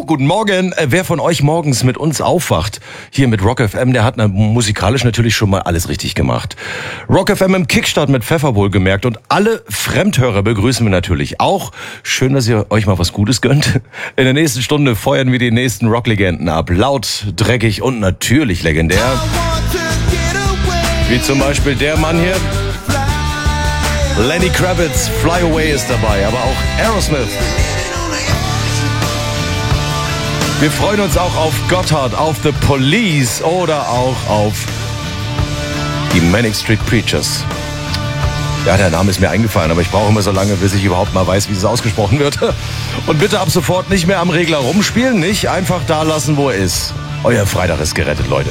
Hallo, guten Morgen. Wer von euch morgens mit uns aufwacht, hier mit Rock FM, der hat musikalisch natürlich schon mal alles richtig gemacht. Rock FM im Kickstart mit Pfeffer wohlgemerkt und alle Fremdhörer begrüßen wir natürlich auch. Schön, dass ihr euch mal was Gutes gönnt. In der nächsten Stunde feuern wir die nächsten Rocklegenden ab. Laut, dreckig und natürlich legendär. Wie zum Beispiel der Mann hier. Lenny Kravitz, Fly Away ist dabei, aber auch Aerosmith. Wir freuen uns auch auf Gotthard, auf The Police oder auch auf die Manic Street Preachers. Ja, der Name ist mir eingefallen, aber ich brauche immer so lange, bis ich überhaupt mal weiß, wie es ausgesprochen wird. Und bitte ab sofort nicht mehr am Regler rumspielen, nicht einfach da lassen, wo er ist. Euer Freitag ist gerettet, Leute.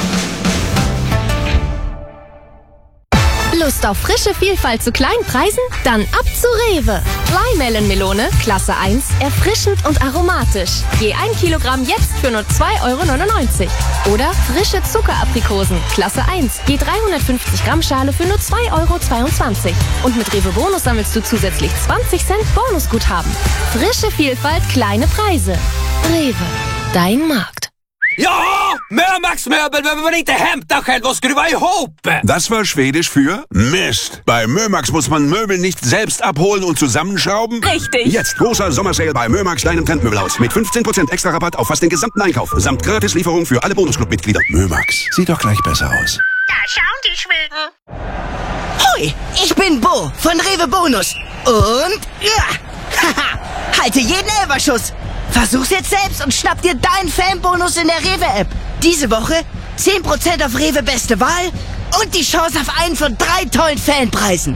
Lust auf frische Vielfalt zu kleinen Preisen? Dann ab zu Rewe. Fly-Melon-Melone, Klasse 1, erfrischend und aromatisch. Je 1 Kilogramm jetzt für nur 2,99 €. Oder frische Zuckeraprikosen, Klasse 1, je 350 Gramm Schale für nur 2,22 €. Und mit Rewe Bonus sammelst du zusätzlich 20 Cent Bonusguthaben. Frische Vielfalt, kleine Preise. Rewe, dein Markt. Ja, Mömax-möbel behöver man inte hämta själv och skruva ihop. Das war Schwedisch für Mist. Bei Mömax muss man Möbel nicht selbst abholen und zusammenschrauben. Richtig. Jetzt großer Sommersale bei Mömax, deinem Trendmöbelhaus. Mit 15% extra Rabatt auf fast den gesamten Einkauf. Samt Gratislieferung für alle Bonusclub-Mitglieder. Mömax, sieht doch gleich besser aus. Da schauen die Schweden. Hoi, ich bin Bo von Rewe Bonus. Und, haha, halte jeden Elferschuss. Versuch's jetzt selbst und schnapp dir deinen Fanbonus in der Rewe-App. Diese Woche 10% auf Rewe Beste Wahl und die Chance auf einen von 3 tollen Fanpreisen.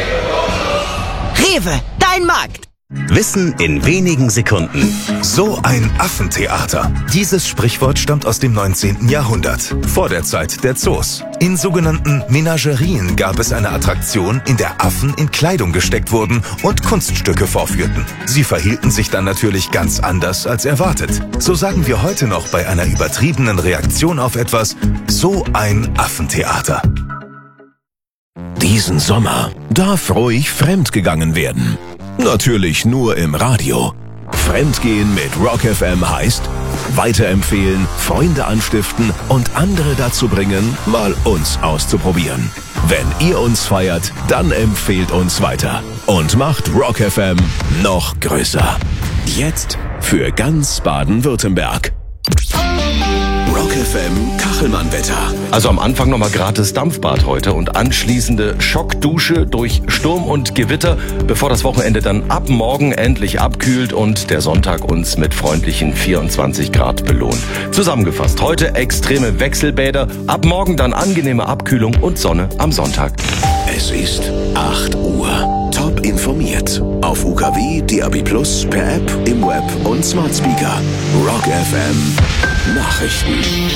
Rewe, dein Markt. Wissen in wenigen Sekunden. So ein Affentheater. Dieses Sprichwort stammt aus dem 19. Jahrhundert, vor der Zeit der Zoos. In sogenannten Menagerien gab es eine Attraktion, in der Affen in Kleidung gesteckt wurden und Kunststücke vorführten. Sie verhielten sich dann natürlich ganz anders als erwartet. So sagen wir heute noch bei einer übertriebenen Reaktion auf etwas, so ein Affentheater. Diesen Sommer darf ruhig fremdgegangen werden. Natürlich nur im Radio. Fremdgehen mit Rock FM heißt weiterempfehlen, Freunde anstiften und andere dazu bringen, mal uns auszuprobieren. Wenn ihr uns feiert, dann empfehlt uns weiter und macht Rock FM noch größer. Jetzt für ganz Baden-Württemberg. Rock FM Kachelmann-Wetter. Also am Anfang nochmal gratis Dampfbad heute und anschließende Schockdusche durch Sturm und Gewitter, bevor das Wochenende dann ab morgen endlich abkühlt und der Sonntag uns mit freundlichen 24 Grad belohnt. Zusammengefasst, heute extreme Wechselbäder, ab morgen dann angenehme Abkühlung und Sonne am Sonntag. Es ist 8 Uhr. Top informiert. Auf UKW, DAB+, per App, im Web und Smart Speaker. Rock FM Nachrichten.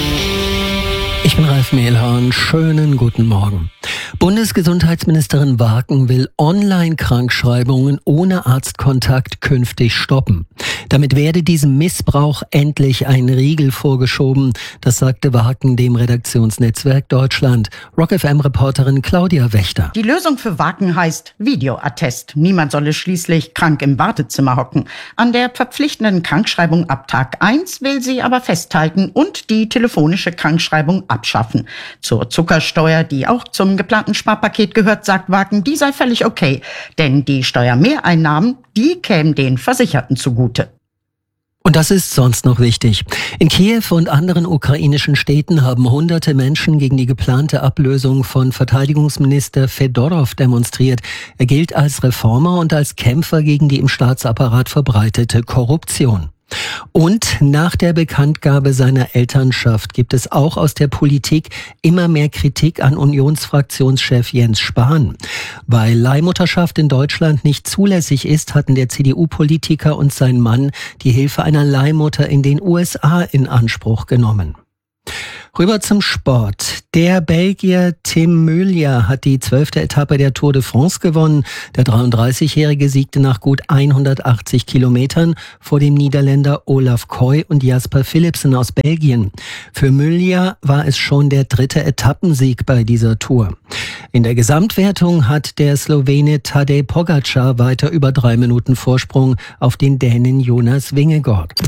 Ich bin Ralf Mehlhorn. Schönen guten Morgen. Bundesgesundheitsministerin Waken will Online-Krankschreibungen ohne Arztkontakt künftig stoppen. Damit werde diesem Missbrauch endlich ein Riegel vorgeschoben. Das sagte Waken dem Redaktionsnetzwerk Deutschland. Rock FM-Reporterin Claudia Wächter. Die Lösung für Waken heißt Videoattest. Niemand solle schließlich krank im Wartezimmer hocken. An der verpflichtenden Krankschreibung ab Tag 1 will sie aber festhalten und die telefonische Krankschreibung abschaffen. Zur Zuckersteuer, die auch zum geplanten Sparpaket gehört, sagt Waken, die sei völlig okay. Denn die Steuermehreinnahmen, die kämen den Versicherten zugute. Und das ist sonst noch wichtig. In Kiew und anderen ukrainischen Städten haben hunderte Menschen gegen die geplante Ablösung von Verteidigungsminister Fedorov demonstriert. Er gilt als Reformer und als Kämpfer gegen die im Staatsapparat verbreitete Korruption. Und nach der Bekanntgabe seiner Elternschaft gibt es auch aus der Politik immer mehr Kritik an Unionsfraktionschef Jens Spahn. Weil Leihmutterschaft in Deutschland nicht zulässig ist, hatten der CDU-Politiker und sein Mann die Hilfe einer Leihmutter in den USA in Anspruch genommen. Rüber zum Sport. Der Belgier Tim Mullier hat die 12. Etappe der Tour de France gewonnen. Der 33-Jährige siegte nach gut 180 Kilometern vor dem Niederländer Olaf Koy und Jasper Philipsen aus Belgien. Für Mullier war es schon der 3. Etappensieg bei dieser Tour. In der Gesamtwertung hat der Slowene Tadej Pogačar weiter über 3 Minuten Vorsprung auf den Dänen Jonas Vingegaard. Rock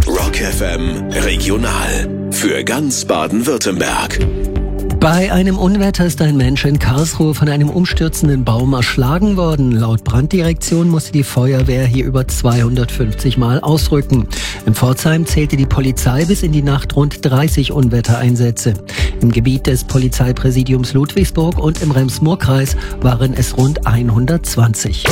FM Regional für ganz Baden-Württemberg. Bei einem Unwetter ist ein Mensch in Karlsruhe von einem umstürzenden Baum erschlagen worden. Laut Branddirektion musste die Feuerwehr hier über 250 Mal ausrücken. In Pforzheim zählte die Polizei bis in die Nacht rund 30 Unwettereinsätze. Im Gebiet des Polizeipräsidiums Ludwigsburg und im Rems-Murr-Kreis waren es rund 120.